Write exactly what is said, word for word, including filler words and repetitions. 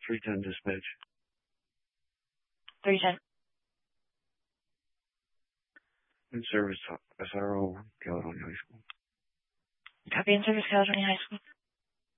three ten dispatch. three ten. In service, S R O, Caledonia High School. Copy in service, Caledonia High School.